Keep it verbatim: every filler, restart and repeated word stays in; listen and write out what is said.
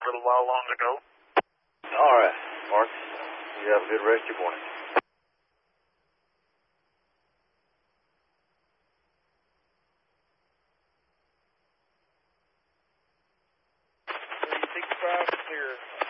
little while long ago. All right, Mark. You have a good rest of your morning. thirty-six five clear.